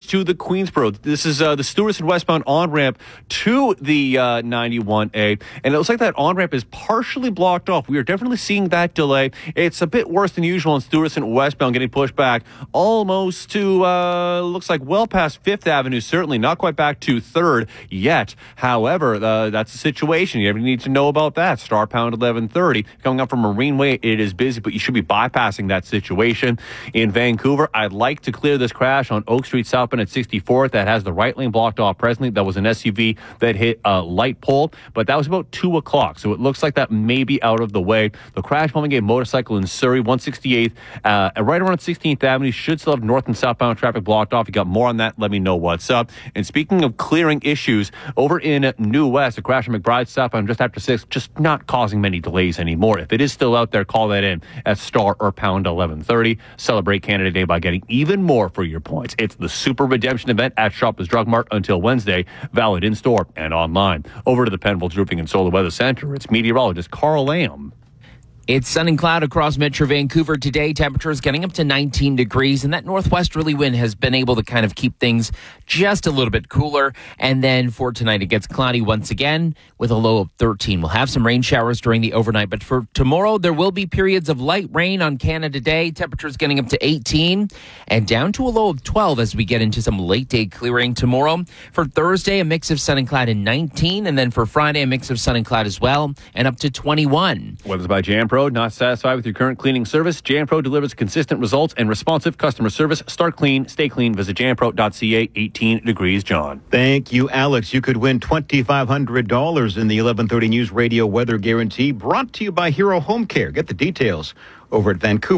to the Queensboro. This is the Stewardson westbound on-ramp to the 91A. And it looks like that on-ramp is partially blocked off. We are definitely seeing that delay. It's a bit worse than usual on Stewardson westbound, getting pushed back almost to, looks like well past 5th Avenue, certainly not quite back to 3rd yet. However, that's the situation. You need to know about that. Star Pound 1130. Coming up from Marine Way, it is busy, but you should be bypassing that situation. In Vancouver, I'd like to clear this crash on Oak Street southbound at 64th that has the right lane blocked off presently. That was an SUV that hit a light pole, but that was about 2 o'clock, so it looks like that may be out of the way. The crash involving a motorcycle in Surrey, 168th, right around 16th Avenue, should still have north and southbound traffic blocked off. You got more on that, let me know what's up. And speaking of clearing issues, over in New West, a crash on McBride southbound just after 6, just not causing many delays anymore. If it is still out there, call that in at star or pound 1130. Celebrate Canada Day by getting even more for your points. It's the Super Redemption event at Shoppers Drug Mart until Wednesday, valid in store and online. Over to the Penfolds Roofing and Solar Weather Center, it's meteorologist Carl Lamb. It's sun and cloud across Metro Vancouver today. Temperatures getting up to 19 degrees, and that northwesterly wind has been able to kind of keep things just a little bit cooler. And then for tonight, it gets cloudy once again with a low of 13. We'll have some rain showers during the overnight, but for tomorrow, there will be periods of light rain on Canada Day. Temperatures getting up to 18 and down to a low of 12 as we get into some late day clearing tomorrow. For Thursday, a mix of sun and cloud in 19, and then for Friday, a mix of sun and cloud as well, and up to 21. Weather's by JanPro. Not satisfied with your current cleaning service? JanPro delivers consistent results and responsive customer service. Start clean, stay clean. Visit janpro.ca. 18 degrees, John. Thank you, Alex. You could win $2,500 in the 1130 News Radio Weather Guarantee, brought to you by Hero Home Care. Get the details over at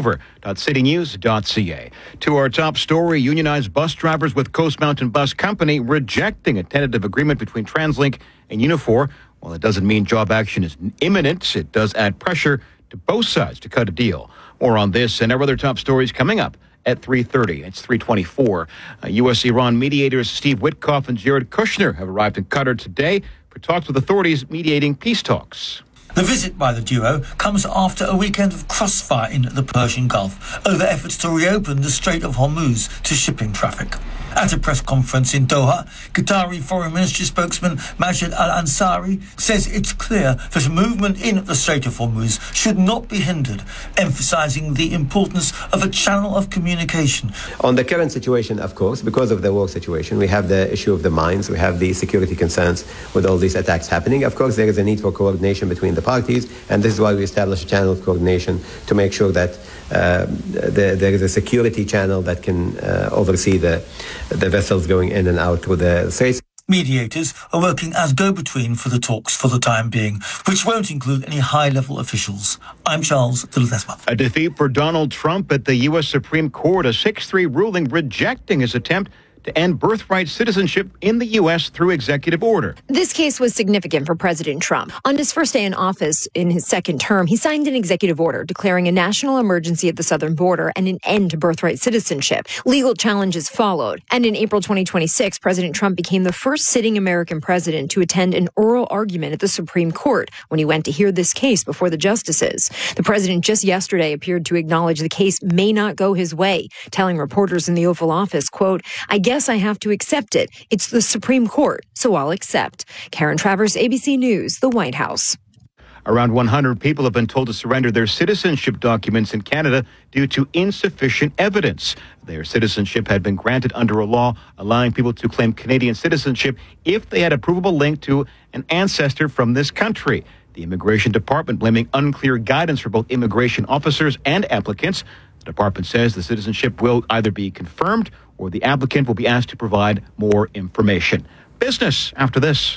vancouver.citynews.ca. To our top story, unionized bus drivers with Coast Mountain Bus Company rejecting a tentative agreement between TransLink and Unifor. While it doesn't mean job action is imminent, it does add pressure to both sides to cut a deal. More on this and our other top stories coming up at 3:30. It's 3:24. U.S.-Iran mediators Steve Witkoff and Jared Kushner have arrived in Qatar today for talks with authorities mediating peace talks. The visit by the duo comes after a weekend of crossfire in the Persian Gulf over efforts to reopen the Strait of Hormuz to shipping traffic. At a press conference in Doha, Qatari Foreign Ministry spokesman Majid Al-Ansari says it's clear that movement in the Strait of Hormuz should not be hindered, emphasizing the importance of a channel of communication. On the current situation, of course, because of the war situation, we have the issue of the mines, we have the security concerns with all these attacks happening. Of course, there is a need for coordination between the parties, and this is why we established a channel of coordination to make sure that there is a security channel that can oversee the vessels going in and out through the straits. Mediators are working as go-between for the talks for the time being, which won't include any high-level officials. I'm Charles de Ledesma. A defeat for Donald Trump at the U.S. Supreme Court, a 6-3 ruling rejecting his attempt to end birthright citizenship in the U.S. through executive order. This case was significant for President Trump. On his first day in office in his second term, he signed an executive order declaring a national emergency at the southern border and an end to birthright citizenship. Legal challenges followed. And in April 2026, President Trump became the first sitting American president to attend an oral argument at the Supreme Court when he went to hear this case before the justices. The president just yesterday appeared to acknowledge the case may not go his way, telling reporters in the Oval Office, quote, "I guess I have to accept it. It's the Supreme Court, so I'll accept." Karen Travers, ABC News, the White House. Around 100 people have been told to surrender their citizenship documents in Canada due to insufficient evidence. Their citizenship had been granted under a law allowing people to claim Canadian citizenship if they had a provable link to an ancestor from this country. The Immigration Department blaming unclear guidance for both immigration officers and applicants. The department says the citizenship will either be confirmed or the applicant will be asked to provide more information. Business after this.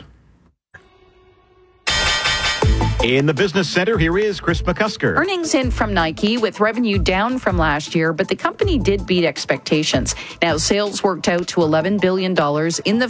In the business center, here is Chris McCusker. Earnings in from Nike with revenue down from last year, but the company did beat expectations. Now, sales worked out to $11 billion in the